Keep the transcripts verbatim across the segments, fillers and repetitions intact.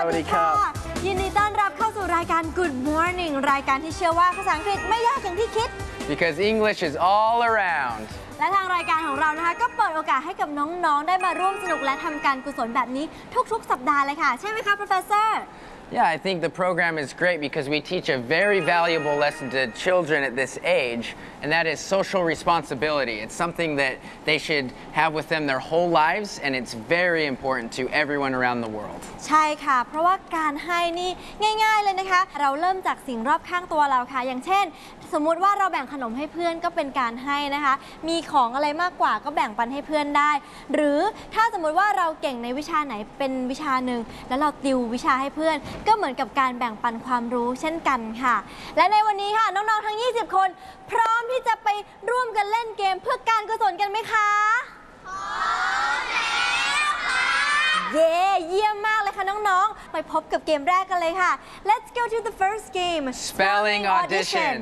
วัสดีครับยินดีต้อนรับเข้าสู่รายการ Good Morning รายการที่เชื่อว่าภาษาอังกฤษไม่ยากอย่างที่คิด Because English is all around และทางรายการของเรานะคะก็เปิดโอกาสให้กับน้องๆได้มาร่วมสนุกและทำการกุศลแบบนี้ทุกๆสัปดาห์เลยค่ะใช่ไหมคะ Professor Yeah, I think the program is great because we teach a very valuable lesson to children at this age, and that is social responsibility. It's something that they should have with them their whole lives, and it's very important to everyone around the world. ใช่ค่ะเพราะว่าการให้นี่ง่ายๆเลยนะคะเราเริ่มจากสิ่งรอบข้างตัวเราค่ะอย่างเช่นสมมุติว่าเราแบ่งขนมให้เพื่อนก็เป็นการให้นะคะมีของอะไรมากกว่าก็แบ่งปันให้เพื่อนได้หรือถ้าสมมุติว่าเราเก่งในวิชาไหนเป็นวิชาหนึ่งแล้วเราติววิชาให้เพื่อนก็เหมือนกับการแบ่งปันความรู้เช่นกันค่ะและในวันนี้ค่ะน้องๆทั้งยี่สิบคนพร้อมที่จะไปร่วมกันเล่นเกมเพื่อการกุศลกันไหมคะพร้อมแล้วค่ะเย้เยี่ยมมากเลยค่ะน้องๆไปพบกับเกมแรกกันเลยค่ะ Let's go to the first game Spelling Audition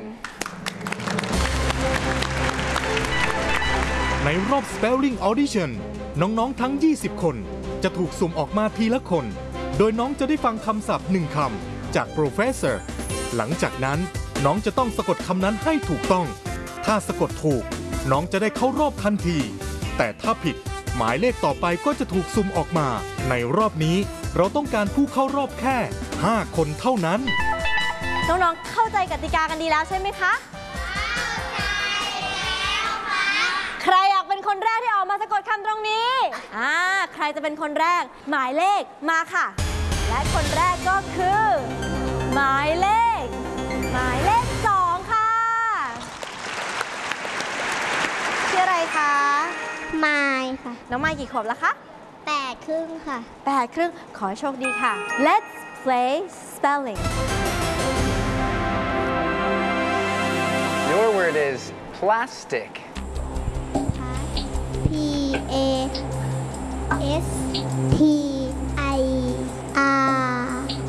ในรอบ Spelling Audition น้องๆทั้งยี่สิบคนจะถูกสุ่มออกมาทีละคนโดยน้องจะได้ฟังคำศัพท์หนึ่งคำจาก Professor หลังจากนั้นน้องจะต้องสะกดคำนั้นให้ถูกต้องถ้าสะกดถูกน้องจะได้เข้ารอบทันทีแต่ถ้าผิดหมายเลขต่อไปก็จะถูกสุ่มออกมาในรอบนี้เราต้องการผู้เข้ารอบแค่ห้าคนเท่านั้นน้องๆเข้าใจกติกากันดีแล้วใช่ไหมคะใครอยากเป็นคนแรกที่ออกมาสะกดคำตรงนี้อ่าใครจะเป็นคนแรกหมายเลขมาค่ะและคนแรกก็คือหมายเลขหมายเลขสองค่ะชื่ออะไรคะมายค่ะน้องมายกี่ขวบแล้วคะแปดครึ่งค่ะแปดครึ่งขอให้โชคดีค่ะ Let's play spelling Your word is plastic P A S T I R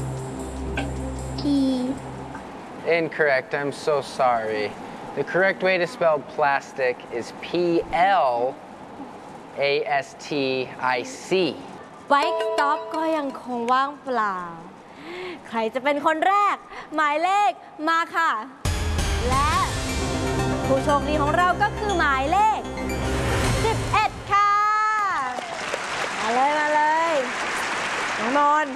E Incorrect. I'm so sorry. The correct way to spell plastic is P L A S T I C. Bike stop ก็ยังคงว่างเปล่าใครจะเป็นคนแรกหมายเลขมาค่ะและผู้โชคดีของเราก็คือหมายเลขสิบเอ็ดค่ะมาเลยมาเลยน้องนนท์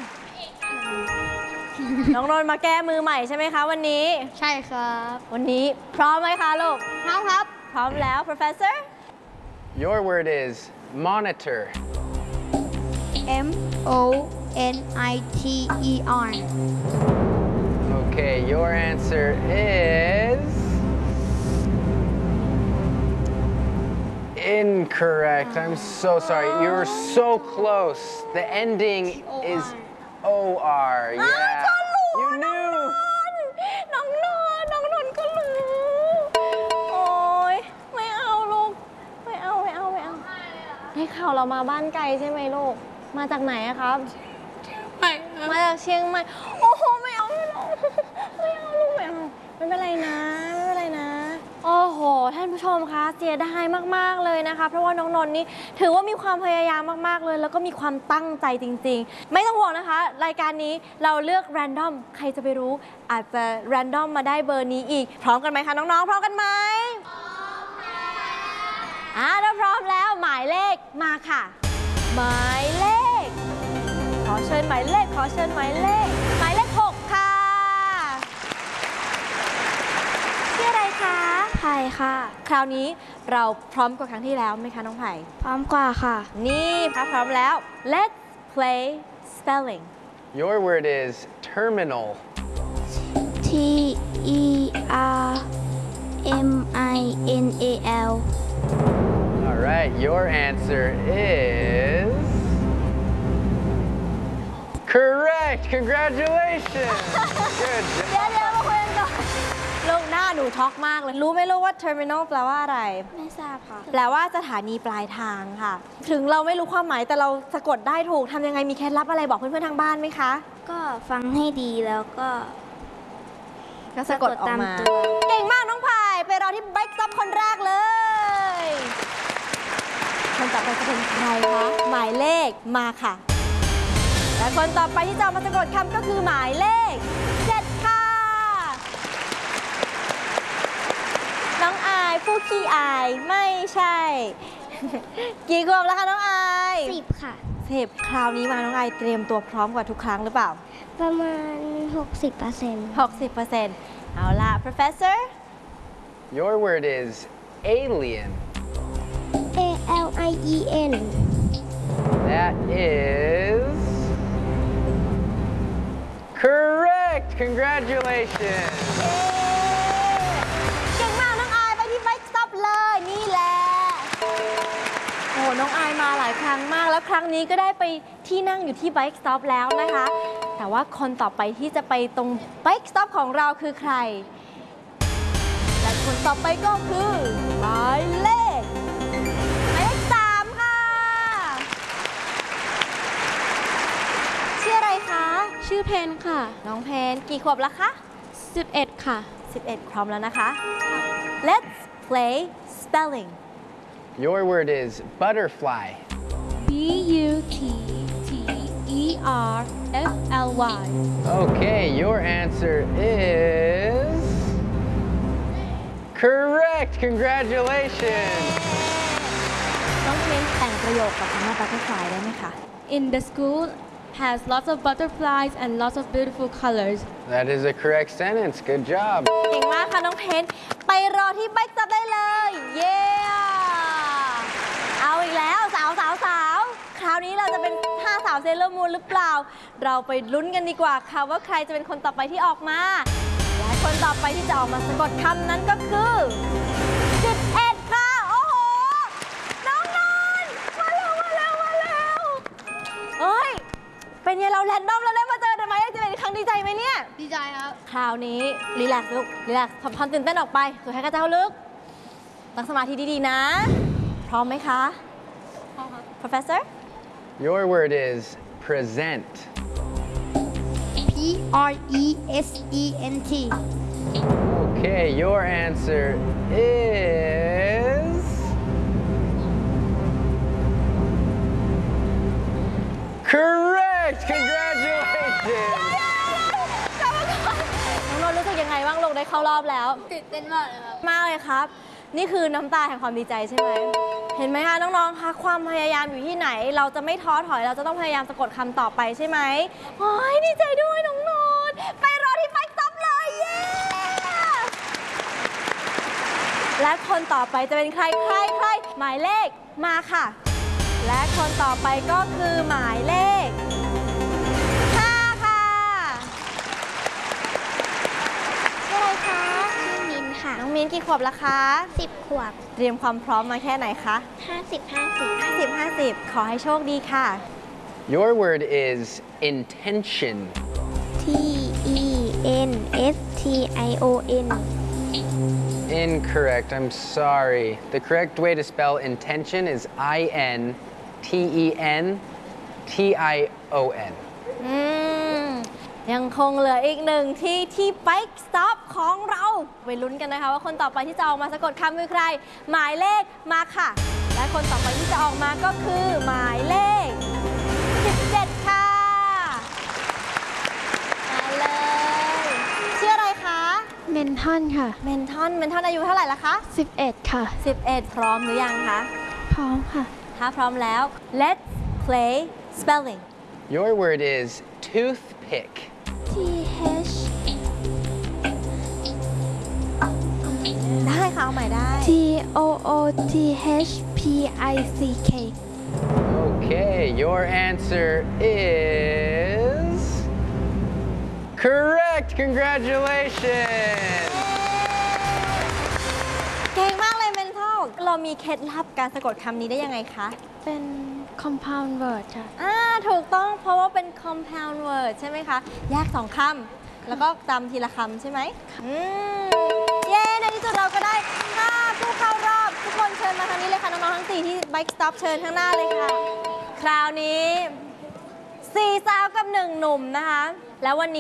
น้องนนท์มาแก้มือใหม่ใช่ไหมคะวันนี้ใช่ครับวันนี้พร้อมไหมคะลูกพร้อมครับพร้อมแล้ว Professor Your word is monitor M O N I T E R Okay, your answer is incorrect. I'm so sorry. You were so close. The ending is O R. Yeah. You knew. น้องนนท์น้องนนท์ก็รู้โอ๊ยไม่เอาลูกไม่เอาไม่เอาไม่เอาให้ข่าวเรามาบ้านไกลใช่ไหมลูกมาจากไหนอะครับมาจากเชียงใหม่โอ้โหไม่เอาไม่เอาไม่เอาลูกไม่เอาไม่เป็นไรนะไม่เป็นไรนะโอ้โหท่านผู้ชมคะเสียดายมากๆเลยนะคะเพราะว่าน้องนนท์นี่ถือว่ามีความพยายามมากๆเลยแล้วก็มีความตั้งใจจริงๆไม่ต้องห่วงนะคะรายการนี้เราเลือกแรนดอมใครจะไปรู้อาจจะแรนดอมมาได้เบอร์นี้อีกพร้อมกันไหมคะน้องๆพร้อมกันไหมพร้อมแล้วอ่าถ้าพร้อมแล้วหมายเลขมาค่ะหมายเลขขอเชิญหมายเลขขอเชิญหมายเลขหมายเลขหกค่ะชื่ออะไรคะไผ่ค่ะคราวนี้เราพร้อมกว่าครั้งที่แล้วไหมคะน้องไผ่พร้อมกว่าค่ะนี่ถ้าพร้อมแล้ว Let's play spelling Your word is terminal T E R M I N A L All right, your answer is correct. Congratulations. Good job. เดี๋ยวเดี๋ยวมาคุยกันก่อนลูกหน้าหนูช็อกมากเลยรู้ไหมลูกว่า terminal แปลว่าอะไรไม่ทราบค่ะแปลว่าสถานีปลายทางค่ะถึงเราไม่รู้ความหมายแต่เราสะกดได้ถูกทำยังไงมีเคล็ดลับอะไรบอกเพื่อนๆทางบ้านไหมคะก็ฟังให้ดีแล้วก็ก็สะกดออกมาเก่งมากน้องพายไปรอที่ Bike Stop คนแรกเลยคนต่อไปจะเป็นใครคะหมายเลขมาค่ะและคนต่อไปที่จะมาสะกดคำก็คือหมายเลขเจ็ดค่ะน้องอายผู้ขี้อายไม่ใช่ กี่ขวบแล้วคะน้องอายสิบค่ะสิบคราวนี้มาน้องอายเตรียมตัวพร้อมกว่าทุกครั้งหรือเปล่าประมาณ หกสิบเปอร์เซ็นต์หกสิบเปอร์เซ็นต์ เอาล่ะ professor Your word is alien. A L I E N That is correct. Congratulations. เก่งมากน้องอายไปที่ Bike Stop เลยนี่แหละ โอ้น้องอายมาหลายครั้งมากแล้วครั้งนี้ก็ได้ไปที่นั่งอยู่ที่ Bike Stop แล้วนะคะ แต่ว่าคนต่อไปที่จะไปตรง Bike Stop ของเราคือใคร และคนต่อไปก็คือหมายเลขหมายเลขสามค่ะ ชื่ออะไรคะชื่อเพนค่ะน้องเพนกี่ขวบแล้วคะสิบเอ็ด ค่ะสิบเอ็ด พร้อมแล้วนะคะ Let's play spelling Your word is butterfly. B U T T E R F L Y Okay, your answer is correct. Congratulations. น้องเพนแต่งประโยคกับคำว่า butterfly ได้ไหมคะ In the school has lots of butterflies and lots of beautiful colors. That is a correct sentence. Good job. เก่งมากค่ะน้องเพนไปรอที่ Bike Stop ได้เลย เย้ เอาอีกแล้วสาวสาวสาวคราวนี้เราจะเป็นห้าสาวเซเลอร์มูนหรือเปล่า เราไปลุ้นกันดีกว่าค่ะว่าใครจะเป็นคนต่อไปที่ออกมา และคนต่อไปที่จะออกมาสะกดคำนั้นก็คือสิบเอ็ดค่ะ โอ้โห น้องนนท์มาเร็วมาเร็วมาเร็วเฮ้ย เป็นไงเราแรนดอมแล้วได้มาเจอกันไหมจะเป็นครั้งดีใจไหมเนี่ยดีใจครับคราวนี้รีแลกซ์ลูกรีแลกซ์ทำความตื่นเต้นออกไปสูดหายใจเข้าลึกตั้งสมาธิดีๆนะ พร้อมไหมคะพร้อมครับ Your professor word is present. P R E S E N T Okay, your answer is correct. Congratulations. น้องนนท์รู้สึกยังไงบ้างลูกได้เข้ารอบแล้วตื่นเต้นมากเลยครับมากเลยครับ นี่คือน้ำตาแห่งความดีใจใช่ไหม เห็นไหมคะน้องๆ คะ ความพยายามอยู่ที่ไหน เราจะไม่ท้อถอย เราจะต้องพยายามสะกดคำต่อไปใช่ไหมโอ้ยดีใจด้วยน้องนนท์ไปรอที่ Bike Stop เลยเย้ และคนต่อไปจะเป็นใครใครใครหมายเลขมาค่ะ และคนต่อไปก็คือหมายเลขห้าค่ะชื่ออะไรคะชื่อมินค่ะน้องมิ้นกี่ขวบแล้วคะสิบขวบเตรียมความพร้อมมาแค่ไหนคะห้าสิบ ห้าสิบห้าสิบ ห้าสิบ ขอให้โชคดีค่ะ Your word is intention. T E N S T I O N Incorrect. I'm sorry. The correct way to spell intention is I N T E N T I O N. อืม ยังคงเหลืออีกหนึ่งที่ที่ Bike Stop ของเราไปลุ้นกันนะคะว่าคนต่อไปที่จะออกมาสะกดคำคือใคร หมายเลขมาค่ะ และคนต่อไปที่จะออกมาก็คือหมายเลขสิบเจ็ดค่ะมาเลยชื่ออะไรคะเมนทันค่ะเมนทอน เมนทอนอายุเท่าไหร่ละคะสิบเอ็ด ค่ะสิบเอ็ด พร้อมหรือยังคะพร้อมค่ะถ้าพร้อมแล้ว let's play spelling Your word is toothpick. T H ได้ค่ะเอาใหม่ได้ T O O T H P I C K Okay, your answer is correct. Congratulations. เก่งมากเลยเมนทอลเรามีเคล็ดลับการสะกดคำนี้ได้ยังไงคะเป็น compound word ค่ะอ่า ถูกต้องเพราะว่าเป็น compound word ใช่ไหมคะ แยกสองคำ แล้วก็จำทีละคำใช่ไหมอืม เย้ ในที่สุดเราก็ได้ห้าผู้เข้ารอบ ทุกคนเชิญมาทางนี้เลยค่ะ น้องๆทั้งสี่ที่ Bike Stop เชิญข้างหน้าเลยค่ะ คราวนี้สี่สาวกับหนึ่งหนุ่มนะคะ แล้ววันนี้